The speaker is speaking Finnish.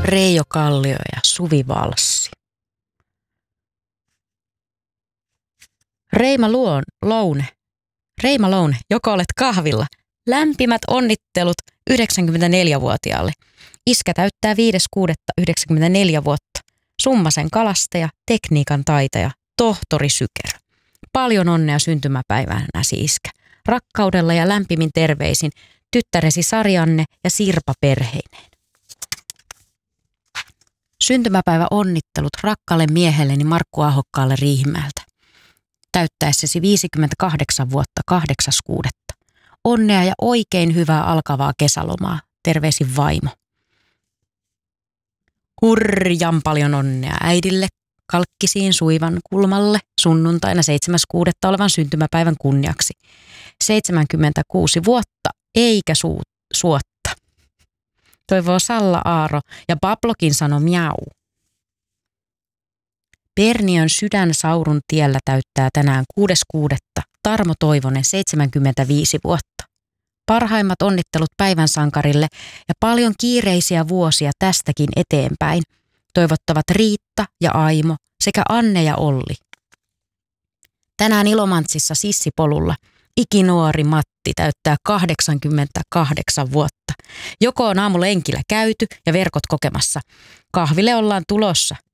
Reijo Kallio ja Suvi Valssi. Reima Loune, joko olet kahvilla. Lämpimät onnittelut 94-vuotiaalle. Iskä täyttää 5.6.94 vuotta. Summasen kalastaja, tekniikan taitaja, tohtori Syker. Paljon onnea syntymäpäivänäsi, iskä. Rakkaudella ja lämpimin terveisin tyttäresi Sarjanne ja Sirpa perheineen. Syntymäpäivä onnittelut rakkaalle miehelleni Markku Ahokkaalle Riihimäeltä. Täyttäessäsi 58 vuotta 8.6. Onnea ja oikein hyvää alkavaa kesälomaa. Terveisin vaimo. Hurjan paljon onnea äidille Kalkkisiin Suivan kulmalle sunnuntaina 7.6. olevan syntymäpäivän kunniaksi. 76 vuotta eikä suotta. Toivoo Salla Aaro ja Pablokin sanoi miau. Perniön Sydän Saurun tiellä täyttää tänään 6.6. Tarmo Toivonen 75 vuotta. Parhaimmat onnittelut päivän sankarille ja paljon kiireisiä vuosia tästäkin eteenpäin. Toivottavat Riitta ja Aimo sekä Anne ja Olli. Tänään Ilomantsissa Sissipolulla ikinuori Matti täyttää 88 vuotta. Joko on aamulenkillä käyty ja verkot kokemassa. Kahville ollaan tulossa